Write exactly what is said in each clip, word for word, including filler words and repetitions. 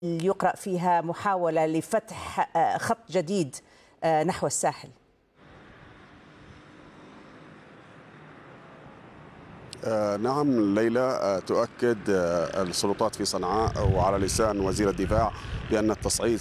يقرأ فيها محاولة لفتح خط جديد نحو الساحل؟ آه نعم ليلى، آه تؤكد آه السلطات في صنعاء وعلى لسان وزير الدفاع بأن التصعيد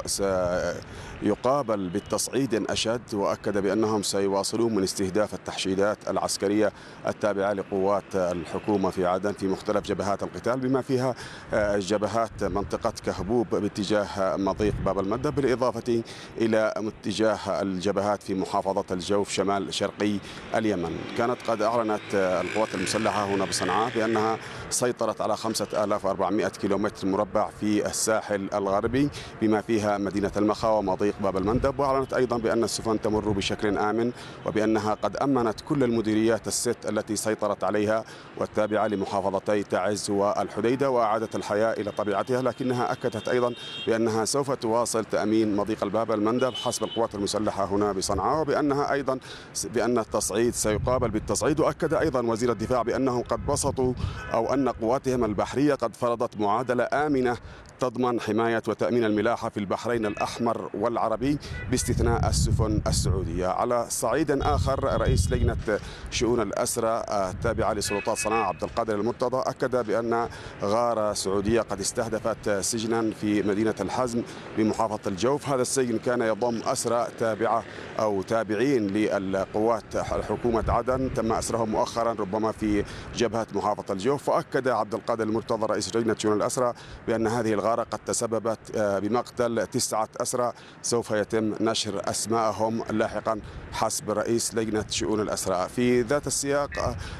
سيقابل بالتصعيد أشد، وأكد بأنهم سيواصلون من استهداف التحشيدات العسكرية التابعة لقوات الحكومة في عدن في مختلف جبهات القتال، بما فيها آه جبهات منطقة كهبوب باتجاه مضيق باب المندب، بالإضافة إلى اتجاه الجبهات في محافظة الجوف شمال شرقي اليمن. كانت قد أعلنت القوات المسلحة هنا بصنعاء بأنها سيطرت على خمسة آلاف وأربعمائة كيلومتر مربع في الساحل الغربي بما فيها مدينة المخا ومضيق باب المندب، وأعلنت أيضا بأن السفن تمر بشكل آمن وبأنها قد أمنت كل المديريات الست التي سيطرت عليها والتابعة لمحافظتي تعز والحديدة وأعادت الحياة إلى طبيعتها، لكنها أكدت أيضا بأنها سوف تواصل تأمين مضيق الباب المندب حسب القوات المسلحة هنا بصنعاء، وبأنها أيضا بأن التصعيد سيقابل بالتصعيد. وأكد أيضا وزير الدفاع بأنهم قد بسطوا أو أن قواتهم البحرية قد فرضت معادلة آمنة تضمن حماية وتأمين الملاحة في البحرين الأحمر والعربي باستثناء السفن السعودية. على صعيد آخر، رئيس لجنة شؤون الأسرى التابعة لسلطات صنعاء عبد القادر المرتضى أكد بأن غارة سعودية قد استهدفت سجنا في مدينة الحزم بمحافظة الجوف. هذا السجن كان يضم أسرى تابعة أو تابعين للقوات حكومة عدن، تم أسرهم مؤخرا ربما في جبهة محافظة الجوف. وأكد عبد القادر المرتضى رئيس لجنة شؤون الأسرى بأن هذه الغارة قد تسببت بمقتل تسعة أسرى، سوف يتم نشر أسماءهم لاحقا حسب رئيس لجنة شؤون الأسرى. في ذات السياق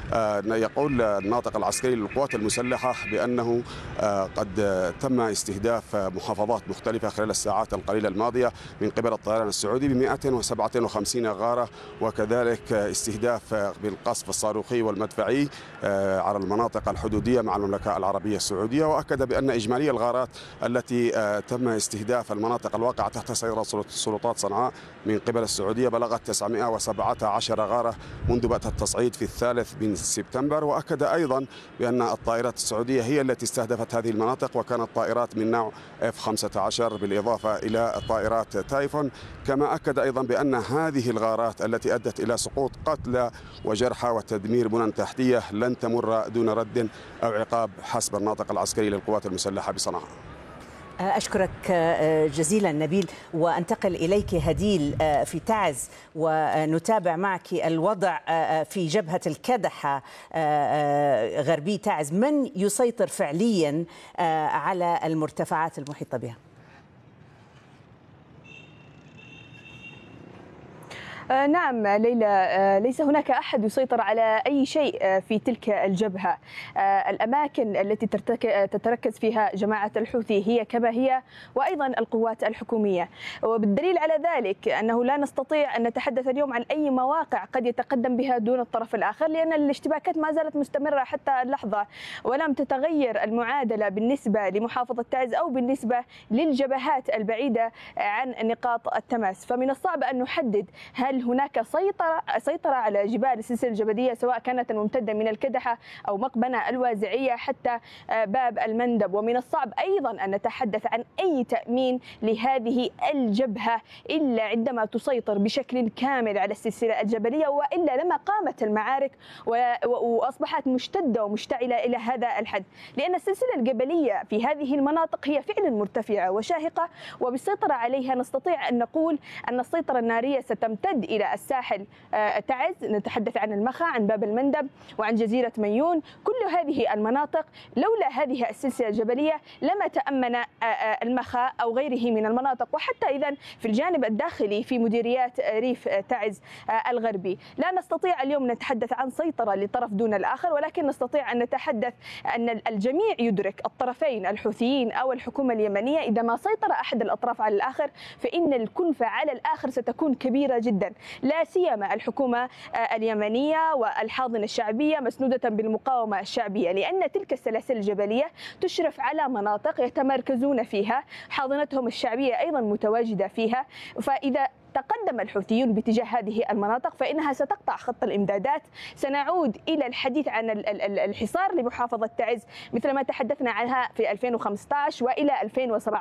يقول الناطق العسكري للقوات المسلحة بأنه قد تم استهداف محافظات مختلفة خلال الساعات القليلة الماضية من قبل الطيران السعودي ب مئة وسبعة وخمسين غارة، وكذلك استهداف بالقصف الصاروخي والمدفعي على المناطق الحدودية مع المملكة العربية السعودية. وأكد بأن إجمالي الغارات التي تم استهداف المناطق الواقعة تحت سيطرة سلطات صنعاء من قبل السعودية بلغت تسعمائة وسبعة عشر غارة منذ بدء التصعيد في الثالث من سبتمبر. وأكد أيضا بأن الطائرات السعودية هي التي استهدفت هذه المناطق، وكانت طائرات من نوع إف خمسة عشر بالإضافة إلى طائرات تايفون. كما أكد أيضا بأن هذه الغارات التي أدت إلى سقوط قتلى وجرحى وتدمير بنى تحتية لن تمر دون رد أو عقاب حسب الناطق العسكري للقوات المسلحة بصنعاء. أشكرك جزيلا نبيل، وأنتقل إليك هديل في تعز ونتابع معك الوضع في جبهة الكدحة غربي تعز. من يسيطر فعليا على المرتفعات المحيطة بها؟ نعم ليلى، ليس هناك أحد يسيطر على أي شيء في تلك الجبهة. الأماكن التي تتركز فيها جماعة الحوثي هي كما هي، وأيضا القوات الحكومية. وبالدليل على ذلك أنه لا نستطيع أن نتحدث اليوم عن أي مواقع قد يتقدم بها دون الطرف الآخر، لأن الاشتباكات ما زالت مستمرة حتى اللحظة، ولم تتغير المعادلة بالنسبة لمحافظة تعز أو بالنسبة للجبهات البعيدة عن نقاط التماس. فمن الصعب أن نحدد هل هناك سيطرة سيطرة على جبال السلسلة الجبلية، سواء كانت الممتدة من الكدحة أو مقبنة الوازعية حتى باب المندب. ومن الصعب أيضا أن نتحدث عن أي تأمين لهذه الجبهة إلا عندما تسيطر بشكل كامل على السلسلة الجبلية، وإلا لما قامت المعارك وأصبحت مشتدة ومشتعلة إلى هذا الحد، لأن السلسلة الجبلية في هذه المناطق هي فعلا مرتفعة وشاهقة، وبالسيطرة عليها نستطيع أن نقول أن السيطرة النارية ستمتد إلى الساحل تعز. نتحدث عن المخا، عن باب المندب، وعن جزيرة ميون. كل هذه المناطق لولا هذه السلسلة الجبلية لما تأمن المخا أو غيره من المناطق. وحتى إذن في الجانب الداخلي في مديريات ريف تعز الغربي لا نستطيع اليوم نتحدث عن سيطرة لطرف دون الآخر، ولكن نستطيع أن نتحدث أن الجميع يدرك، الطرفين الحوثيين أو الحكومة اليمنية، إذا ما سيطر أحد الأطراف على الآخر فإن الكلفة على الآخر ستكون كبيرة جدا، لا سيما الحكومة اليمنية والحاضنة الشعبية مسنودة بالمقاومة الشعبية، لأن تلك السلاسل الجبلية تشرف على مناطق يتمركزون فيها، حاضنتهم الشعبية أيضا متواجدة فيها. فإذا تقدم الحوثيون باتجاه هذه المناطق فإنها ستقطع خط الإمدادات. سنعود إلى الحديث عن الحصار لمحافظة تعز مثل ما تحدثنا عنها في ألفين وخمسة عشر وإلى ألفين وسبعة عشر.